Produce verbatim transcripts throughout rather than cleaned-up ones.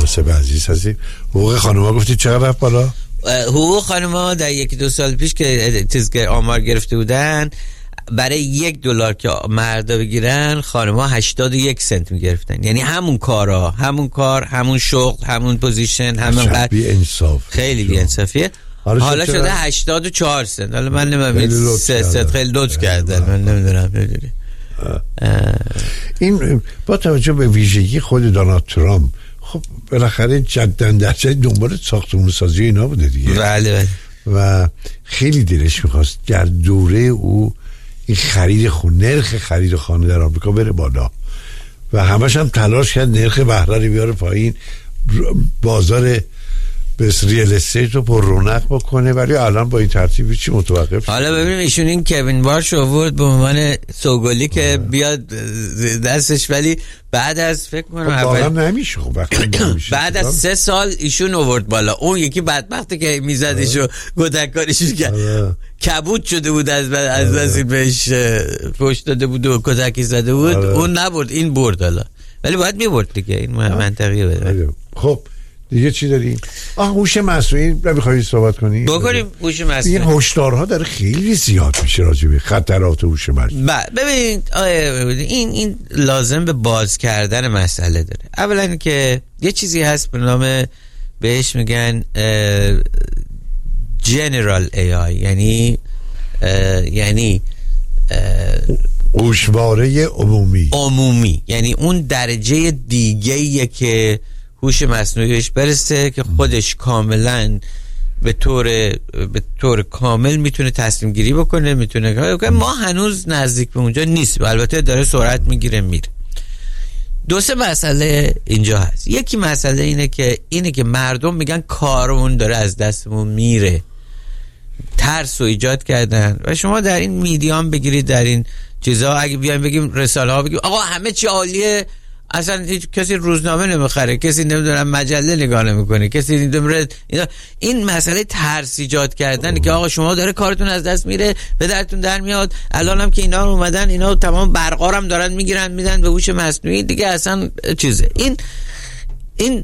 مناسب عزیز هستیم. حقوق خانم‌ها گفتید چقدر رفت بالا؟ حقوق خانم‌ها در یکی دو سال پیش که چیز آمار گرفته بودن، برای یک دلار که مردا بگیرن خانم‌ها هشتاد و یک سنت میگرفتن. یعنی همون کارا، همون کار، همون شغل، همون پوزیشن، همون قد. بی انصاف، خیلی بی انصافیه. حالا شده هشتاد و چهار سنت. حالا من نمیدونم سه سنت خیلی لطف کردن، من نمیدونم. نمیدونم این با توجه به ویژگی خود دونالد ترامپ، خب بالاخره جداً در جای دنبال ساختمون سازی اینا بوده دیگه. بله بله. و خیلی دلش میخواست در دوره او این خرید خونه، نرخ خرید خانه در آمریکا بره بالا و همش هم تلاش کرد نرخ بهره رو بیاره پایین، بازار بس ریال استیت رو پر رونق بکنه، ولی الان با این ترتیبی چی متوقف شد؟ حالا ببینیم ایشون این کوین بارش آورد به عنوان سوگلی که بیاد دستش، ولی بعد از فکر کنم خب واقعا نمیشه. خب وقتی نمیشه بعد از سه سال ایشون آورد بالا. اون یکی بدبختی که میزدش و گدکاریش کرد، کبود شده بود از از وزیر بهش پشت داده بود و کتکی زده بود. اون نبرد، این برد. حالا ولی باید میبرد دیگه، این منطقیه بده. خب دیگه چی داریم؟ آه هوش مصنوعی نمیخوای صحبت کنی؟ بکنیم هوش مصنوعی. این هشدارها داره خیلی زیاد میشه راجع به خطرات هوش مصنوعی. ببینید این این لازم به باز کردن مسئله داره. اولا که یه چیزی هست به نام، بهش میگن جنرال ای آی، یعنی یعنی گوشواره عمومی عمومی یعنی اون درجه دیگه‌ایه که هوش مصنوعیش برسه که خودش کاملا به طور به طور کامل میتونه تصمیم گیری بکنه، میتونه. ما هنوز نزدیک به اونجا نیست، البته داره سرعت میگیره میره. دو سه مسئله اینجا هست. یکی مسئله اینه که اینه که مردم میگن کارمون داره از دستمون میره، ترس رو ایجاد کردن. و شما در این میدیان بگیرید، در این چیزا اگه بیایم بگیم رساله ها بگیم آقا همه چی عالیه، اصلا هیچ کسی روزنامه نمیخره، کسی نمیدونم مجله نگاه نمیکنه، کسی نمیدونم. این مسئله ترس ایجاد کردن که آقا شما داره کارتون از دست میره، به درتون در میاد. الان هم که اینا اومدن، اینا تمام برقارم دارن میگیرن میدن به هوش مصنوعی دیگه، اصلا چیزه. این این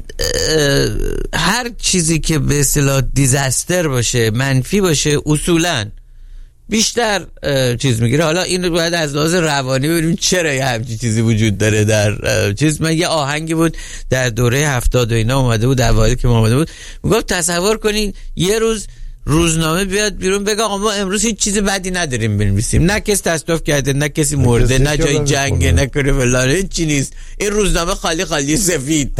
هر چیزی که به اصطلاح دیزاستر باشه، منفی باشه، اصولاً بیشتر چیز میگیره. حالا این باید از لحاظ روانی ببینیم چرا یه همچین چیزی وجود داره در چیز. من یه آهنگی بود در دوره هفتاد و اینا اومده بود، اوایل که ما اومده بود، میگفت تصور کنین یه روز روزنامه بیاد بیرون بگه آقا ما امروز هیچ چیز بدی نداریم بنویسیم، نه کسی تصادف کرده، نه کسی مرده، نه جای جنگه، نه کنه فلان، هیچ چی نیست، این روزنامه خالی خالی سفید.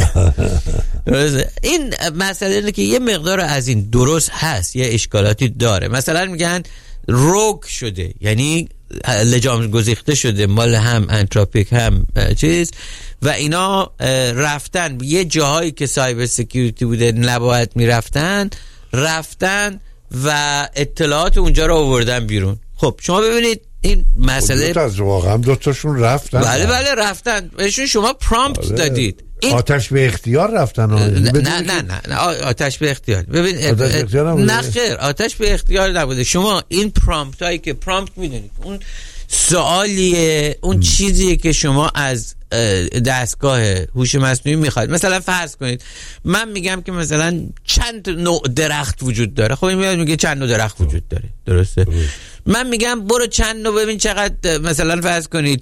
این مسئله اینه که یه مقدار از این درست هست، یه اشکالاتی داره. مثلا میگن روگ شده، یعنی لجام گسیخته شده، مال هم انتروپیک هم چیز، و اینا رفتن یه جاهایی که سایبر سکیوریتی بوده نباید میرفتن، رفتن و اطلاعات اونجا رو آوردن بیرون. خب شما ببینید این مسئله دو تا واقعا دو تاشون رفتن. بله بله رفتن بهشون شما پرامپت آره. دادید. آتش به اختیار رفتن. نه نه نه نه آتش به اختیار. ببین نه خیر، آتش به اختیار نبوده. شما این پرامپت هایی که پرامپت میدونید اون سوالیه، اون م. چیزیه که شما از دستگاه هوش مصنوعی میخواید. مثلا فرض کنید من میگم که مثلا چند نوع درخت وجود داره، خب این میاد میگه چند نوع درخت وجود داره، درسته؟ ام. من میگم برو چند نوع ببین چقدر، مثلا فرض کنید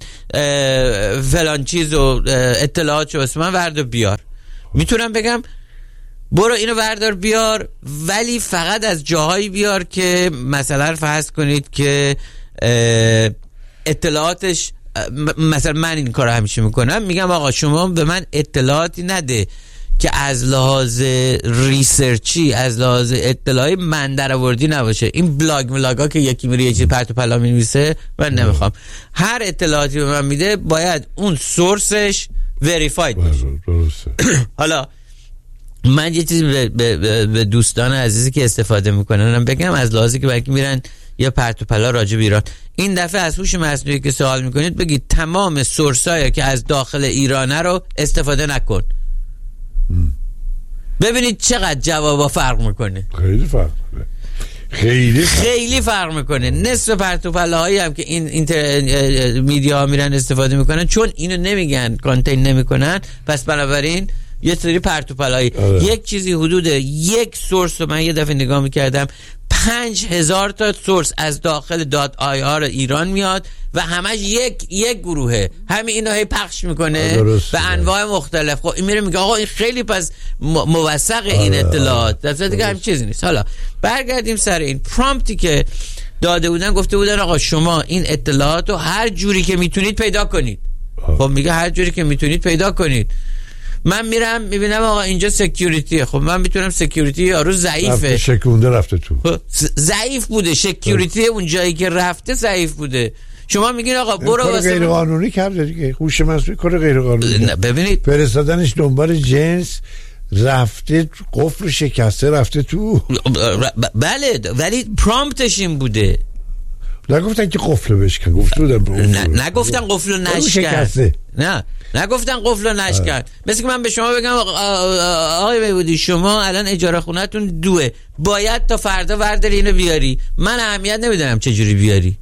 فلان چیز و اطلاعاتشو واسه من وردار بیار. میتونم بگم برو اینو وردار بیار، ولی فقط از جاهایی بیار که مثلا فرض کنید که اطلاعاتش، مثلا من این کار همیشه میکنم، میگم آقا شما به من اطلاعاتی نده که از لحاظ ریسرچی، از لحاظ اطلاعی من در آوردی نباشه. این بلاگ ملاگا که یکی میره یه چیز پرت و پلا مینویسه من نمیخوام. هر اطلاعاتی به من میده باید اون سورسش وریفاید باشه. حالا من یه چیزی به, به, به دوستان عزیزی که استفاده میکنن بگم، از لحاظی که بلکه میرن یا پرت و پلا راجع به ایران، این دفعه از هوش مصنوعی که سوال میکنید بگید تمام سورسایی که از داخل ایرانه رو استفاده نکن. ببینید چقدر جوابا فرق میکنه. خیلی فرق میکنه. خیلی فرق. خیلی فرق میکنه. نصف پرت و پلاهایی هم که این اینتر میدیا ها میرن استفاده میکنن، چون اینو نمیگن کانتین نمیکنن، پس بنابراین یه سری پرت و پلایی. آره. یک چیزی حدود یک سورس رو من یه دفعه نگاه میکردم، پنج هزار تا سورس از داخل دات آی آر ایران میاد و همش یک یک گروهه، همین اینو هی پخش میکنه به انواع مختلف. خب این میره میگه آقا این خیلی پس موثق این اطلاعات، در صورتی که هم چیزی نیست. حالا برگردیم سر این پرامپتی که داده بودن، گفته بودن آقا شما این اطلاعات رو هر جوری که میتونید پیدا کنید. خب میگه هر جوری که میتونید پیدا کنید. من میرم میبینم آقا اینجا سکیوریتیه، خب من میتونم سکیوریتی یارو ضعیفه، شکونده رفته تو، ضعیف بوده سکیوریتی اون جایی که رفته ضعیف بوده. شما میگین آقا برو واسه غیر قانونی کرده دیگه، هوش مصنوعی کار غیر قانونی. ببینید فرستادنش دنبال جنس، رفته قفل شکسته رفته تو. بله ولی پرامپتش این بوده. نگفتن که قفل بشکن، گفتن نه نگفتن قفل نشکن، نه نگفتن قفل نشکن. مثل که من به شما بگم آقای میبودی شما الان اجاره خونتون دوه، باید تا فردا ورداری اینو بیاری، من اهمیت نمیدونم چه جوری بیاری.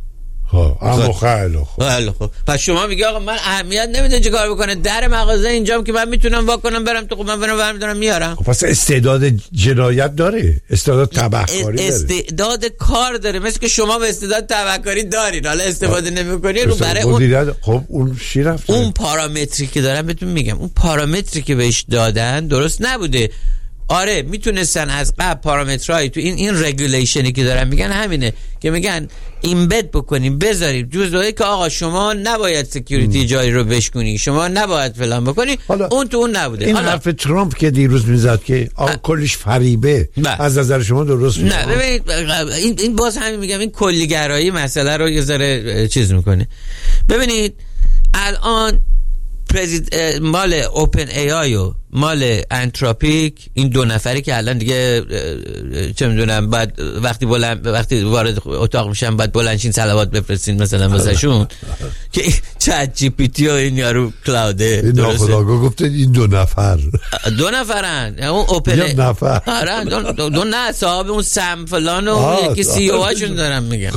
ها اما خیلی خوب خب پس شما میگی آقا من اهمیت نمیدونم چه کار بکنه، در مغازه اینجام که من میتونم واکنم برم تو، خب من برم برم دارم میارم. خب پس استعداد جنایت داره، استعداد تبهکاری داره، استعداد کار داره. مثل که شما به استعداد تبهکاری دارین، حالا استفاده نمیکنین رو برای اون. خب اون چی رفته؟ اون پارامتری که دارم بهتون میگم، اون پارامتری که بهش دادن درست نبوده. آره میتونستن از قبل پارامترهای تو این این رگولیشنی که دارن میگن همینه که میگن ایمبد بکنیم، بذاریم جزئی که آقا شما نباید سکیوریتی جایی رو بشکنی، شما نباید فلان بکنی. اون تو اون نبوده. این حرف ترامپ که دیروز میزد که آقا کلش فریبه، از نظر شما درست نه؟ ببینید این این باز همین میگم، این کلیگرایی مسئله رو یه ذره چیز میکنه. ببینید الان پرزید مال اوپن ای آی و مال انتروپیک، این دو نفری که الان دیگه چه میدونم بعد وقتی بلند وقتی وارد اتاق میشن بعد بلندشین صلوات بفرستین مثلا واسهشون که چت جی پی تی و این یارو کلاوده. این ناخودآگاه گفته این دو نفر دو نفرن، اون اوپن یه نفر آره دو, دو نه صاحب اون سم فلان و یکی سی او هاشون دارم میگن.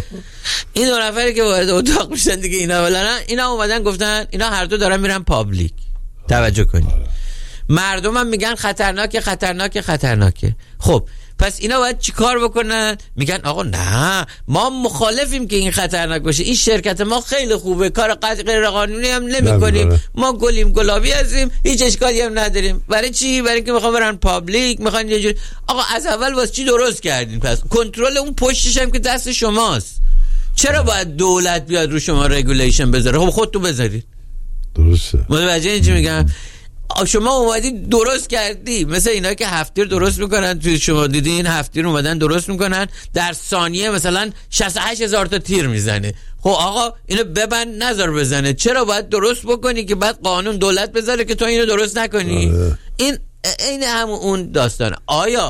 این دو نفری که وارد اتاق میشن دیگه اینا ولن اینا اومدن گفتن اینا هر دو دارن میرن پابلیک. توجه کنید مردم هم میگن خطرناکه خطرناکه خطرناکه. خب پس اینا باید چی کار بکنن؟ میگن آقا نه ما مخالفیم که این خطرناک باشه، این شرکت ما خیلی خوبه، کار غیر قانونی هم نمی کنیم، ما گلیم گلابی هستیم، هیچ اشکالی هم نداریم. برای چی؟ برای اینکه میخوام برن پابلیک، میخوان یه جوری. آقا از اول واسه چی درست کردین؟ پس کنترل اون پشتش هم که دست شماست، چرا باید دولت بیاد رو شما رگولیشن بذاره؟ خب خودتون بذارید. درسته. متوجه این چی میگم؟ شما اومدی درست کردی، مثل اینا که هفتیر درست میکنن، توی شما دیدی این هفتیر اومدن درست میکنن در ثانیه مثلا شصت و هشت هزار تا تیر میزنه. خب آقا اینو ببند نذار بزنه، چرا باید درست بکنی که بعد قانون دولت بذاره که تو اینو درست نکنی؟ آه. این این همون اون داستانه. آیا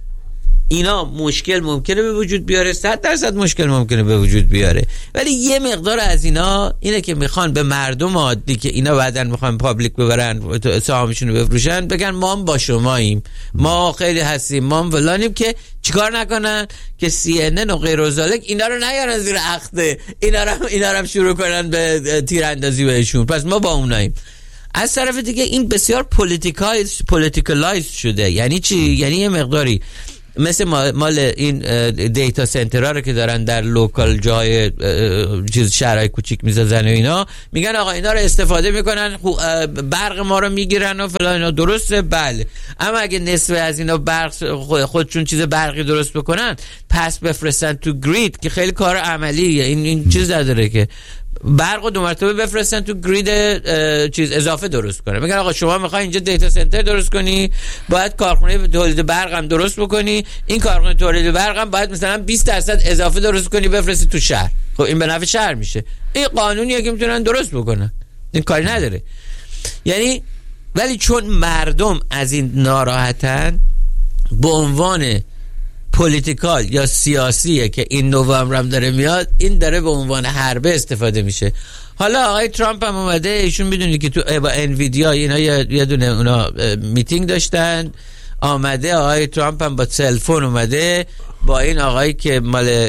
اینا مشکل ممکنه به وجود بیاره؟ صد درصد مشکل ممکنه به وجود بیاره، ولی یه مقدار از اینا اینه که میخوان به مردم عادی که اینا بعدن میخوان پابلیک ببرن سهامشون رو بفروشن بگن ما هم با شماییم، ما خیلی هستیم، ما هم فلانیم، که چیکار نکنن که سی ان ان و غیر و ذالک اینا رو نیارن زیر اخته، اینا رو اینا رو شروع کنن به تیراندازی بهشون. پس ما با اوناییم. از طرف دیگه این بسیار پولیتیکایز پولیتیکالایز شده. یعنی چی؟ یعنی یه مقداری مثل مال این دیتا سنترها رو که دارن در لوکال جای چیز شهرهای کوچیک میسازن و اینا، میگن آقا اینا رو استفاده میکنن برق ما رو میگیرن و فلان. اینا درسته بله، اما اگه نصف از اینا برق خودشون چیز برقی درست بکنن پس بفرستن تو گرید که خیلی کار عملیه. این این چیز نداره که برق دو مرتبه بفرستن تو گرید چیز اضافه درست کنه. میگن آقا شما میخوای اینجا دیتا سنتر درست کنی، باید کارخونه تولید برق هم درست بکنی، این کارخونه تولید برق هم باید مثلا بیست درصد اضافه درست کنی بفرستی تو شهر. خب این به نفع شهر میشه. این قانونیه که میتونن درست بکنن، این کاری نداره. یعنی ولی چون مردم از این ناراحتن، به عنوان پولیتیکال یا سیاسیه که این نوامبر هم داره میاد، این داره به عنوان حربه استفاده میشه. حالا آقای ترامپ هم اومده، ایشون میدونی که تو با انویدیا اینا یه دونه اونا میتینگ داشتن، آمده آقای ترامپ هم با سلفون اومده با این آقایی که مال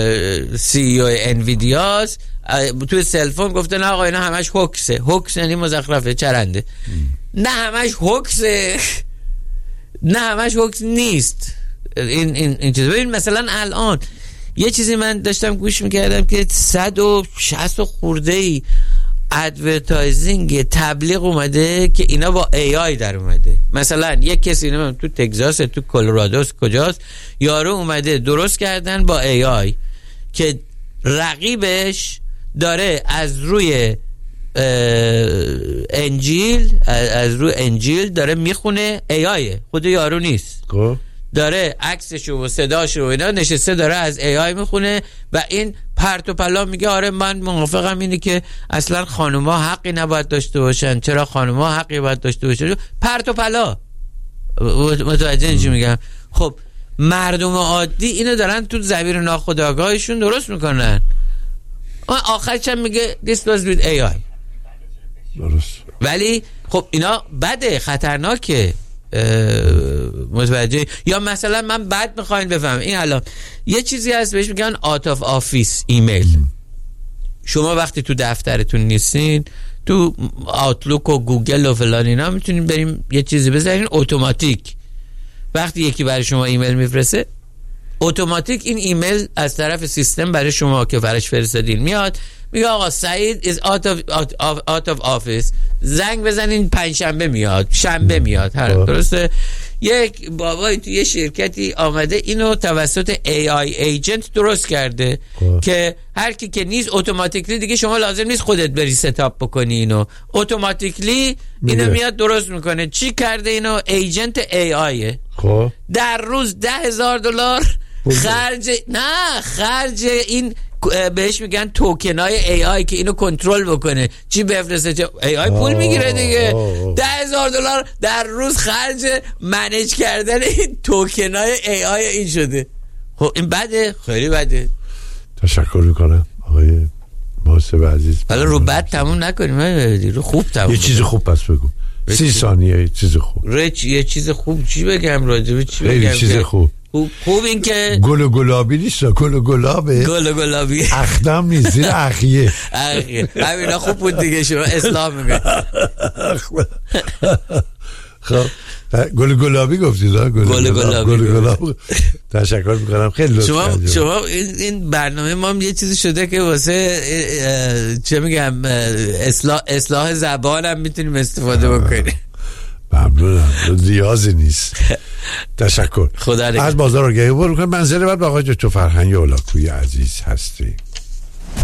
سی ای او انویدیاست، توی سلفون گفتن آقا اینا همش هوکسه. هوکس یعنی مزخرفه، چرنده. نه همش هوکسه، نه همش هوکس نیست. این این این چیز. ببین مثلا الان یه چیزی من داشتم گوش میکردم که صد و شصت خورده ای ادورتایزینگ تبلیغ اومده که اینا با ای آی در اومده. مثلا یک کسی نمیم تو تگزاس، تو کلرادوس، کجاست، یارو اومده درست کردن با ای آی که رقیبش داره از روی انجیل از روی انجیل داره میخونه، ای آی خود یارو نیست، داره عکسشو و صداشو و اینا نشسته داره از ای آی میخونه و این پرت و پلا میگه آره من موافقم اینه که اصلا خانوما حقی نباید داشته باشن، چرا خانوما حقی باید داشته باشن، پرت و پلا. متوجه چی میگم؟ خب مردم عادی اینو دارن تو زمیر ناخودآگاهشون درست میکنن، آخرش هم میگه this was with ای آی. درست. ولی خب اینا بده، خطرناکه. متوجه؟ یا مثلا من بعد میخواین بفهم این الان یه چیزی هست بهش میگن آت آف آفیس ایمیل. شما وقتی تو دفترتون نیستین تو آوتلوک و گوگل و فلان اینا میتونین بریم یه چیزی بزنین اتوماتیک وقتی یکی برای شما ایمیل میفرسته اتوماتیک این ایمیل از طرف سیستم برای شما که برش فرستادین میاد، میگه آقا سعید is out of, out of, out of office، زنگ بزنین پنجشنبه میاد، شنبه میاد. هر درسته. یک بابایی تو یه شرکتی آمده اینو توسط ای آی ایجنت درست کرده که هر کی که نیست اتوماتیکلی دیگه شما لازم نیست خودت بری ستاپ بکنی، اینو اتوماتیکلی اینو میاد درست میکنه. چی کرده؟ اینو ایجنت ای آیه. خب در روز ده هزار دلار خرج نه خرج این بهش میگن توکنای ای آی که اینو کنترل بکنه، چی بفرسته ای آی پول میگیره دیگه. ده هزار دلار در روز خرج منیج کردن این توکنای ای آی این شده. خب این بده، خیلی بده. تشکر میکنم آقای محاسب عزیز. حالا رو بد تموم نکنیم، رو خوب تموم. یه چیز خوب پس بگو. سی ثانیه یه چیز خوب. رچ یه چیز خوب چی بگم راجبه چی بگم؟ یه چیز خوب. خوب خوب این که گل و گلابی نیست، گل و گلابه. گل و گلابی اخدم نیست، زیر اخیه. اخیه همینا خوب بود دیگه. شما اصلاح میگه. خب گل گلابی گفتید؟ گل گلابی. گل گلابی. تشکر میکنم خیلی لطف شما شما این برنامه ما هم یه چیزی شده که واسه چه میگم اصلاح اصلاح زبانم میتونیم استفاده بکنیم. ممنونم، ریاضی نیست. تشکر. خدا از بازار آگهی برو کنم. منزل بعد با آقای دکتر فرهنگ اولاکویی عزیز هستی.